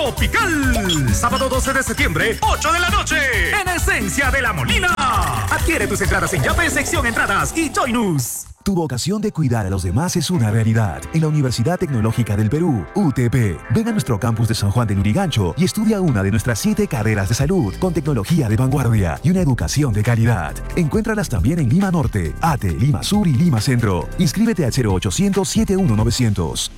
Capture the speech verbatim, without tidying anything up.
Tropical. Sábado doce de septiembre, ocho de la noche, en Esencia de La Molina. Adquiere tus entradas en Yape, sección entradas y Join Us. Tu vocación de cuidar a los demás es una realidad. En la Universidad Tecnológica del Perú, U T P. Ven a nuestro campus de San Juan de Lurigancho y estudia una de nuestras siete carreras de salud con tecnología de vanguardia y una educación de calidad. Encuéntralas también en Lima Norte, Ate, Lima Sur y Lima Centro. Inscríbete al cero ochocientos, setenta y uno novecientos.